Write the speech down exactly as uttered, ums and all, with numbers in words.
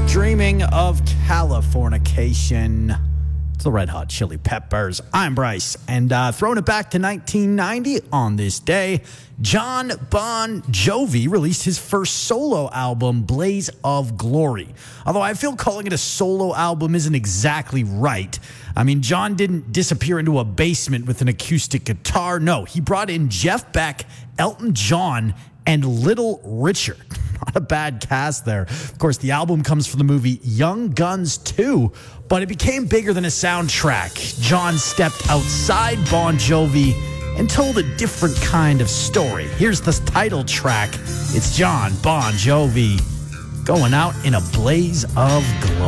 Dreaming of Californication. It's the Red Hot Chili Peppers. I'm Bryce, and uh, throwing it back to nineteen ninety on this day, John Bon Jovi released his first solo album, Blaze of Glory. Although I feel calling it a solo album isn't exactly right. I mean, John didn't disappear into a basement with an acoustic guitar. No, he brought in Jeff Beck, Elton John, and Little Richard. Not a bad cast there. Of course, the album comes from the movie Young Guns two, but it became bigger than a soundtrack. John stepped outside Bon Jovi and told a different kind of story. Here's the title track. It's John Bon Jovi going out in a blaze of glory.